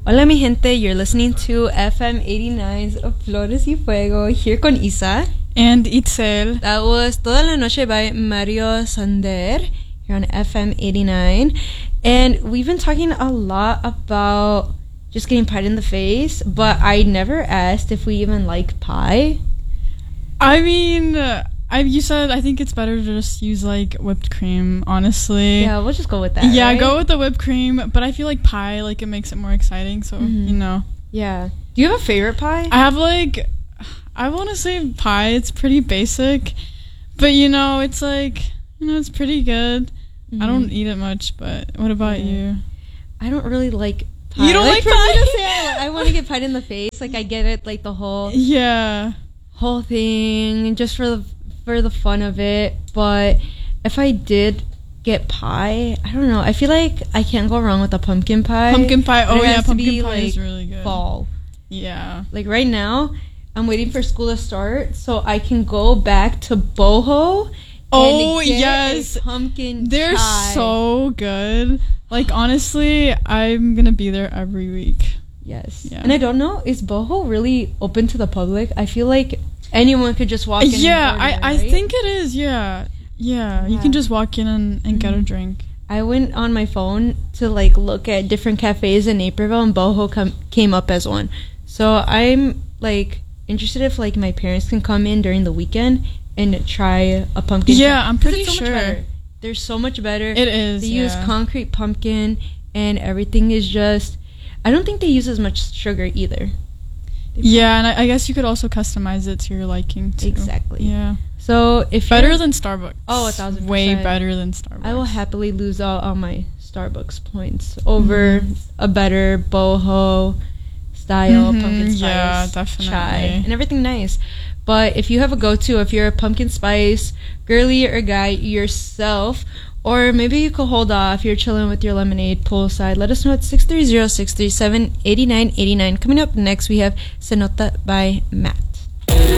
Hola mi gente, you're listening to FM 89's Flores y Fuego here con Isa and Itzel. That was Toda la Noche by Mario Sander here on FM 89, and we've been talking a lot about just getting pied in the face, but I never asked if we even like pie. I mean, you said I think it's better to just use like whipped cream, honestly. Yeah, we'll just go with that. Yeah, right? Go with the whipped cream, but I feel like pie, like it makes it more exciting, so you know. Yeah. Do you have a favorite pie? I have I want to say pie. It's pretty basic, but it's it's pretty good. I don't eat it much, but what about you? I don't really like pie. You don't like pie? I want to get pied in the face. Like I get it, like the whole thing, just for the fun of it. But if I did get pie, I don't know. I feel like I can't go wrong with a pumpkin pie. Pumpkin pie. Oh yeah, pumpkin pie like, is really good. Fall. Yeah. Like right now, I'm waiting for school to start so I can go back to Boho. Oh yes, pumpkin. They're chai. So good. Like honestly, I'm gonna be there every week. Yes. Yeah. And I don't know, is Boho really open to the public? I feel like anyone could just walk in. Yeah, and order, I think it is. Yeah, you can just walk in and get a drink. I went on my phone to like look at different cafes in Naperville, and Boho came up as one. So I'm like interested if like my parents can come in during the weekend and try a pumpkin. Yeah, I'm pretty sure. They're so much better. It is. They use concrete pumpkin, and everything is just. I don't think they use as much sugar either. Yeah, and I guess you could also customize it to your liking too. Exactly. Yeah. So if better than Starbucks. Oh, 1,000%. Way better than Starbucks. I will happily lose out on my Starbucks points over a better boho style pumpkin spice chai and everything nice. But if you have a go-to, if you're a pumpkin spice girly or guy yourself, or maybe you could hold off, you're chilling with your lemonade poolside, let us know at 630-637-8989. Coming up next, we have Cenota by Mac.